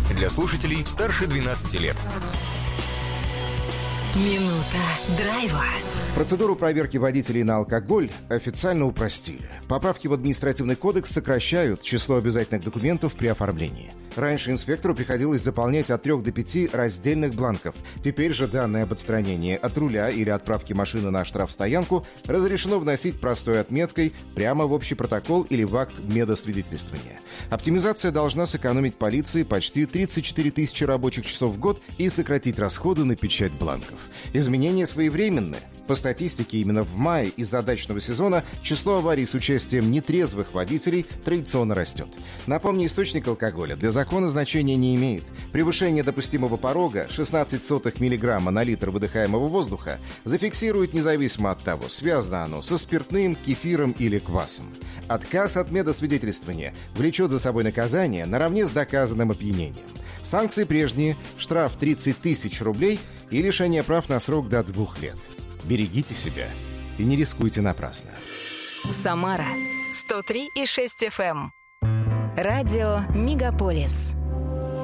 Для слушателей старше 12 лет. Минута драйва. Процедуру проверки водителей на алкоголь официально упростили. Поправки в административный кодекс сокращают число обязательных документов при оформлении. Раньше инспектору приходилось заполнять от 3 до 5 раздельных бланков. Теперь же данные об отстранении от руля или отправке машины на штрафстоянку разрешено вносить простой отметкой прямо в общий протокол или в акт медосвидетельствования. Оптимизация должна сэкономить полиции почти 34 тысячи рабочих часов в год и сократить расходы на печать бланков. Изменения своевременны. По статистике, именно в мае из-за дачного сезона число аварий с участием нетрезвых водителей традиционно растет. Напомню, источник алкоголя для закона значения не имеет. Превышение допустимого порога 0,16 мг на литр выдыхаемого воздуха зафиксирует независимо от того, связано оно со спиртным, кефиром или квасом. Отказ от медосвидетельствования влечет за собой наказание наравне с доказанным опьянением. Санкции прежние – штраф 30 тысяч рублей и лишение прав на срок до 2 лет. Берегите себя и не рискуйте напрасно. Самара 103,6 FM. Радио Мегаполис.